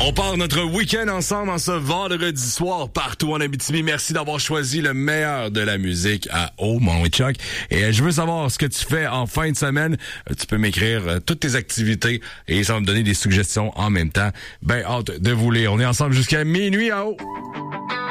On part notre week-end ensemble en ce vendredi soir partout en Abitibi. Merci d'avoir choisi le meilleur de la musique à Oh mon Chuck. Et je veux savoir ce que tu fais en fin de semaine. Tu peux m'écrire toutes tes activités et ça va me donner des suggestions en même temps. Ben hâte de vous lire. On est ensemble jusqu'à minuit à Oh!